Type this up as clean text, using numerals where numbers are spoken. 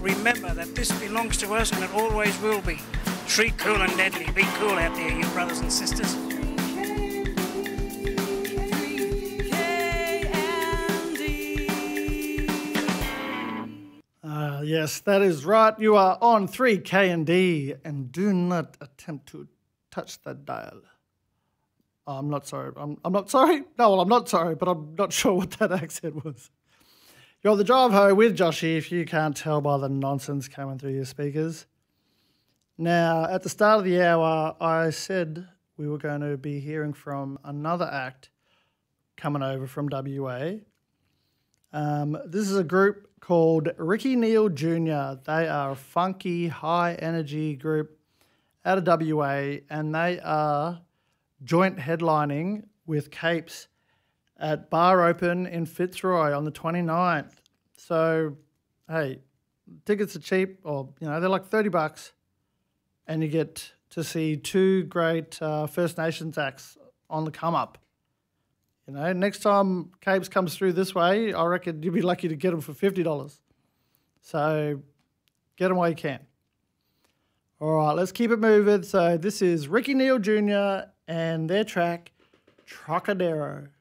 remember that this belongs to us and it always will be. Treat cool and deadly. Be cool out there, you brothers and sisters. Yes, that is right. You are on 3K&D, and do not attempt to touch that dial. I'm not sorry. I'm not sorry? No, well, I'm not sorry, but I'm not sure what that accent was. You're on the drive home with Joshy, if you can't tell by the nonsense coming through your speakers. Now, at the start of the hour, I said we were going to be hearing from another act coming over from WA. This is a group called Ricky Neal Jr. They are a funky, high-energy group out of WA, and they are joint headlining with Capes at Bar Open in Fitzroy on the 29th. So, hey, tickets are cheap, or, they're like $30, and you get to see two great First Nations acts on the come-up. Next time Capes comes through this way, I reckon you'd be lucky to get them for $50. So get them while you can. All right, let's keep it moving. So this is Ricky Neal Jr. and their track, Trocadero.